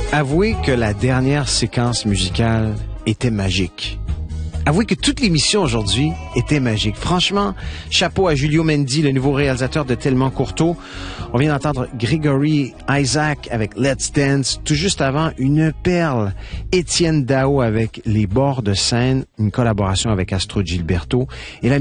Avouez que la dernière séquence musicale était magique. Avouez que toute l'émission aujourd'hui était magique. Franchement, chapeau à Julio Mendy, le nouveau réalisateur de Tellement Courteau. On vient d'entendre Gregory Isaac avec Let's Dance. Tout juste avant, une perle. Étienne Dao avec Les Bords de Seine, une collaboration avec Astro Gilberto. Et la